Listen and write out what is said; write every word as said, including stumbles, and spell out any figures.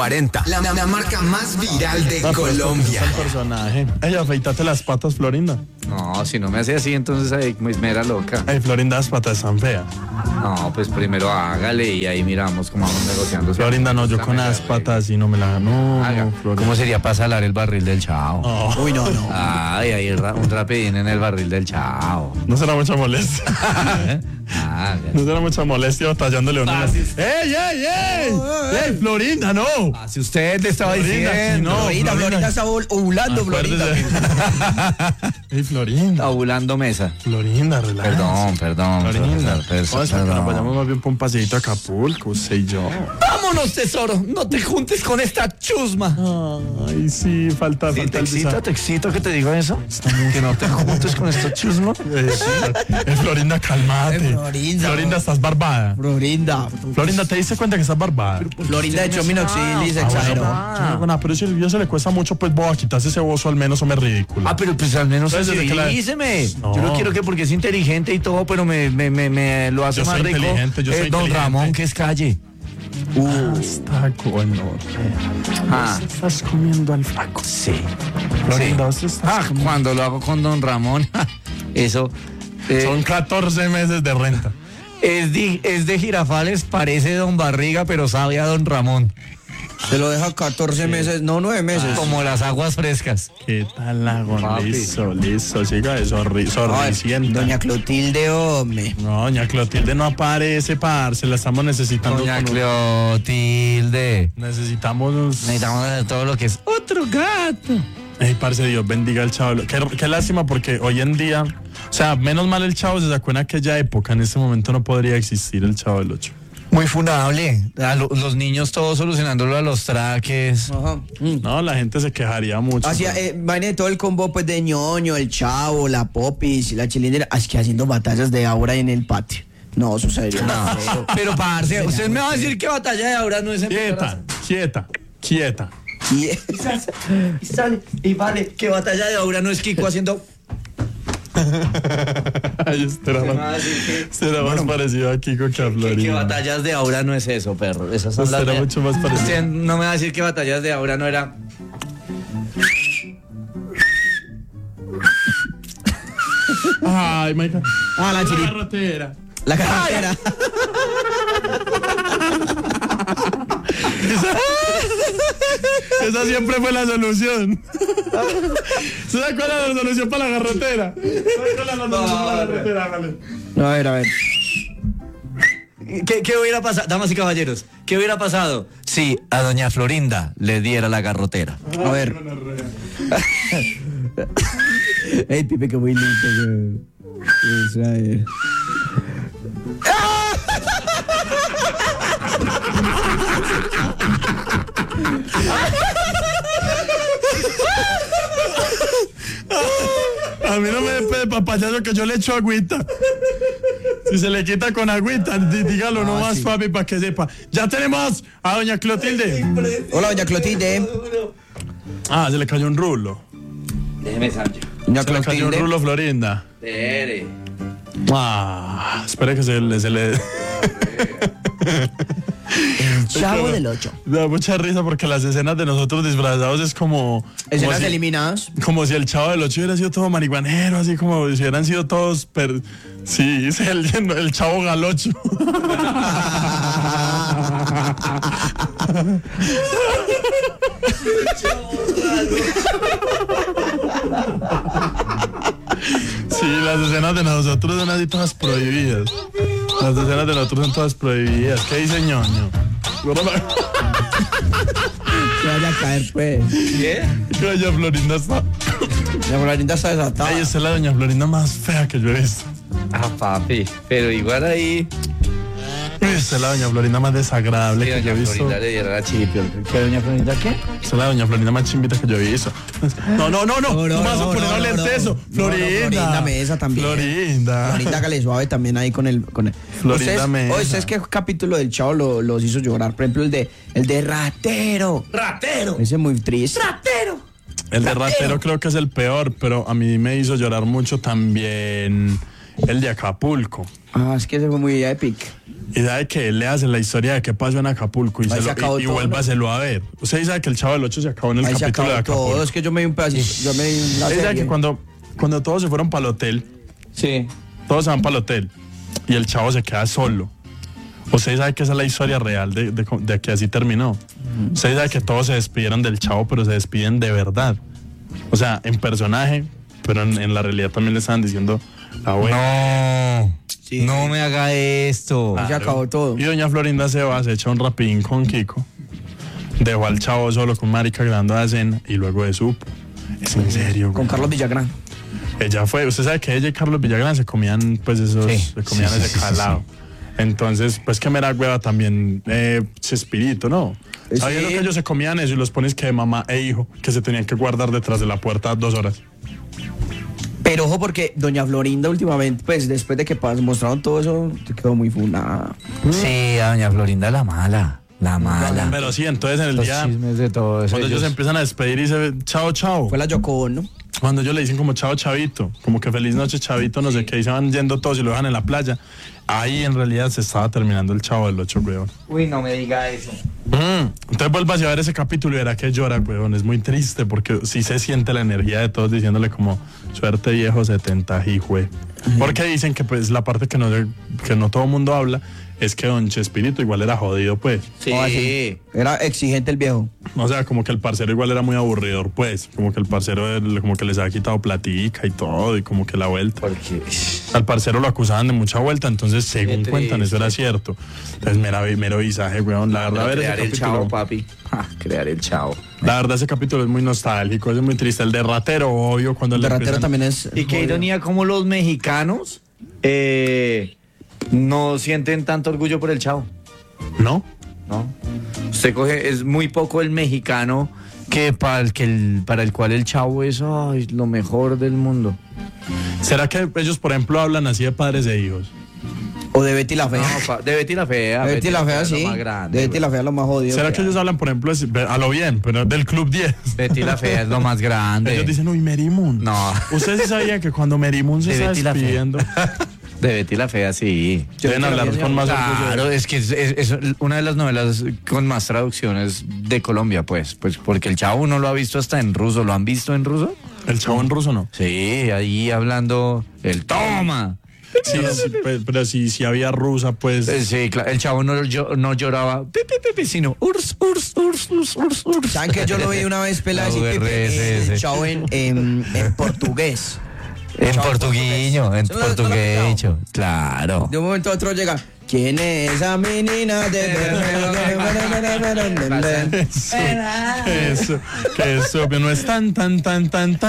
cuarenta, la, la marca más viral de No, Colombia. El personaje. Ey, afeitate las patas, Florinda. No, si no me hace así, entonces ahí me me era loca. Ey, Florinda, las patas están feas. No, pues primero hágale y ahí miramos cómo vamos negociando. Florinda, no, yo con las patas así no me la... No, Haga. no, Florinda. ¿Cómo sería para salar el barril del Chao? No. Uy, no, no. Ay, ahí ra- un rapidín en el barril del Chao. No será mucha molestia. Ah, No será mucha molestia batallándole una. Ah, sí. ¡Ey, ey, ey! ¡Ey, Florinda, no! si usted le estaba Florinda, diciendo. sí, no. Florida, Florida está ov- ovulando, Florida. Acuérdese. ¡Ey, Florinda! Ovulando mesa. Florinda, relájate. Perdón, perdón. Florinda. profesor, profesor, Vamos para que nos perdón. vayamos más bien por un paseíto a Acapulco, usted y yo. Vámonos, tesoro. No te juntes con esta chusma. Ay, sí, falta, ¿Sí, falta te el excita, visa. te excita que te diga eso? Que no te juntes con esta chusma. Eh, sí. Eh, Florinda, calmate. Eh, Florinda. Florinda, estás barbada. Florinda. Florinda, ¿te diste cuenta que estás barbada? Florinda de hecho minoxilis, Ah, bueno, exageró. yo no hago nada, pero si el video se le cuesta mucho, pues voy a quitarse ese bozo al menos, o me ridículo. Ah, pero pues al menos Entonces, desde que la- civilíceme. No. Yo no quiero que porque es inteligente y todo, pero me, me, me, me lo hace Yo más soy rico. inteligente, yo soy Don inteligente. Ramón, que es calle. Uh, está bueno. Ah, Estás comiendo al flaco. sí. Florinda, Sí. vos estás Ah, comiendo- cuando lo hago con Don Ramón, eso eh, Son catorce meses de renta. es, de, es de Girafales, parece Don Barriga, pero sabe a Don Ramón. Se lo deja catorce meses, no, nueve meses. Como las aguas frescas. ¿Qué tal la Papi. Listo, listo, siga de sorri Ay, sorricienta. doña Clotilde, hombre. No, doña Clotilde no aparece, parce, la estamos necesitando. Doña con- Clotilde. Necesitamos... Necesitamos hacer todo lo que es otro gato. Ey, parce, Dios bendiga al Chavo. Qué, qué lástima porque hoy en día, o sea, menos mal el Chavo se sacó en aquella época. En este momento no podría existir el Chavo del Ocho. Muy funable. A lo- los niños todos solucionándolo a los traques. Ajá. Mm. No, la gente se quejaría mucho. Hacía, eh, vaina todo el combo pues de ñoño, el chavo, la popis, la chilindera, es que haciendo batallas de aura en el patio. No, eso sería. No, pero parce, usted me va a decir que batalla de ahora no es empezar Quieta, quieta, quieta. Y, y sale, y vale, que batalla de aura no es Kiko haciendo. Ay, este era me va a más, decir que- este era más parecido a Kiko que a Que, que Florinda. batallas de aura no es eso, perro. Esas son Usted las era de- mucho más parecido. Usted no me va a decir que batallas de aura no era. Ay, Michael. Ah, la chiri- Garrotera. La carretera. Esa siempre fue la solución. ¿Sabes cuál es la solución para la garrotera? ¿Sabes cuál es la solución para la garrotera? Hágale. A ver, a ver. ¿Qué, ¿Qué hubiera pasado, damas y caballeros? ¿Qué hubiera pasado si a doña Florinda le diera la garrotera? A ver. Ey, Pipe, que muy lindo. Eso, a ver. A mí no me dé de papayazo que yo le echo agüita. Si se le quita con agüita, dí- dígalo nomás, sí. papi, para que sepa. Ya tenemos a doña Clotilde. Hola, doña Clotilde. Ah, se le cayó un rulo. Déjeme, Sancho. Doña Se le cayó un Clotilde. rulo, Florinda. Espere. Ah, espere que se le... Se le... El chavo del ocho. Me da mucha risa porque las escenas de nosotros disfrazados es como... como Escenas si- eliminadas. Como si el Chavo del Ocho hubiera sido todo marihuanero, así como si hubieran sido todos... Per... Sí, es el, el Chavo Galocho. Sí, las escenas de nosotros son así todas prohibidas. Las escenas de nosotros son todas prohibidas. ¿Qué dice ñoño? Que vaya a caer, pues. ¿Qué? Doña Florinda está... La Florinda está desatada. Ay, esta es la doña Florinda más fea que yo he visto. Ah, papi. Pero igual ahí. Esta es la doña Florinda más desagradable Sí, que yo doña he visto. Florinda le diera la chipión. ¿Qué, doña Florinda qué? Esta es la doña Florinda más chimbita que yo he visto. No, no, no, no. No, no, No, me vas a no, poner no, a hablar no, de no. eso. No, no, Florinda. Florinda Mesa también. Florinda. Florinda, hágale suave también ahí con el. Con el. Florinda ¿Ustedes, Mesa. oye, ¿ustedes qué capítulo del Chavo lo- los hizo llorar? Por ejemplo, el de el de Ratero. ¡Ratero! Ese es muy triste. ¡Ratero! El de Ratero creo que es el peor, pero a mí me hizo llorar mucho también el de Acapulco. Ah, es que ese fue muy epic. Y sabe que él le hace la historia de qué pasó en Acapulco y, se Ahí se lo, acabó y, y todo, vuélvaselo a ver. Usted sabe que el Chavo del Ocho se acabó en el Ahí se capítulo acabó de Acapulco. todo. Es que yo me di un pedacito. Yo me di la Usted sabe serie. que cuando, cuando todos se fueron para el hotel, Sí. todos se van para el hotel y el Chavo se queda solo. Usted sabe que esa es la historia real de, de, de que así terminó. Usted sabe que todos se despidieron del Chavo, pero se despiden de verdad. O sea, en personaje, pero en, en la realidad también le estaban diciendo la buena. No. Sí. No me haga esto. Ahí se acabó todo. Y doña Florinda se va, se echa un rapidín con Kiko. Dejó al Chavo solo con marica grabando la cena y luego de supo. Es en serio. Con güey. Carlos Villagrán. Ella fue, usted sabe que ella y Carlos Villagrán se comían pues esos, Sí, se comían sí, ese sí, sí, calado. Entonces, pues que mera hueva también, eh, Chespirito, ¿no? Sí. ¿Sabía lo que ellos se comían eso y los pones que de mamá e hijo, que se tenían que guardar detrás de la puerta dos horas? Pero ojo porque doña Florinda últimamente, pues después de que pas- mostraron todo eso, se quedó muy funada. Sí, a doña Florinda la mala. La mala. Pero sí, entonces en el Los día, chismes de todos cuando ellos ellos. empiezan a despedir y se ve, chao, chao. Fue la Yoko, ¿no? Cuando ellos le dicen como chao chavito, como que feliz noche chavito, no sé qué, y se van yendo todos y lo dejan en la playa, ahí en realidad se estaba terminando el Chavo del Ocho, weón. Uy, no me diga eso. Mm. Entonces vuelvas a ver ese capítulo y verá que llora, weón, es muy triste porque sí se siente la energía de todos diciéndole como suerte viejo setenta hijue. Porque dicen que pues la parte que no, que no todo el mundo habla es que don Chespirito igual era jodido, pues. Sí. No, así. Era exigente el viejo. O sea, como que el parcero igual era muy aburridor, pues. Como que el parcero él, como que les había quitado platica y todo, y como que la vuelta. Porque. Al parcero lo acusaban de mucha vuelta, entonces según Qué cuentan, eso triste. era cierto. Entonces mero, mero visaje, weón. La verdad, ver ese crear el capítulo, chavo, papi. Ah, crear el chavo. la verdad ese capítulo es muy nostálgico, es muy triste. El de Ratero, obvio, cuando El le de Ratero empiezan- también es. Y qué jodido. ironía como los mexicanos eh, no sienten tanto orgullo por el chavo. ¿No? ¿No? Usted coge, es muy poco el mexicano que para el, que el, para el cual el chavo es ay, lo mejor del mundo. ¿Será que ellos, por ejemplo, hablan así de padres e hijos? O de Betty la Fea. No, pa- de Betty la Fea. de Betty la Fea, es lo sí. más grande, De Betty güey. la Fea es lo más jodido. ¿Será que ellos hablan, por ejemplo, es- a lo bien, pero del Club diez? Betty la Fea es lo más grande. Ellos dicen, uy, Merimun. No. ¿Ustedes sí sabían que cuando Merimun se De está Betty la Fea. despidiendo, De Betty la Fea, sí. deben hablar con más orgullo? Claro, es que es, es- es una de las novelas con más traducciones de Colombia, pues, pues porque el chavo no lo ha visto hasta en ruso. ¿Lo han visto en ruso? ¿El Chavo en ruso no? Sí, ahí hablando el toma. Sí, sí, pe- pero si, si había rusa, pues... Eh, Sí, claro, el chavo no, llo- no lloraba pi, pi, pi, pi, sino urs, urs, urs, urs, urs, urs. ¿Saben que yo lo vi una vez pelada La así, U R Pipe, S S. el chavo en, en, en portugués? En Chavo portugueño, en ¿Sí me lo- no lo he portuguecho, claro. De un momento a otro llega. ¿Quién es esa menina de Eso, que eso, que no es tan, tan, tan, tan, tan.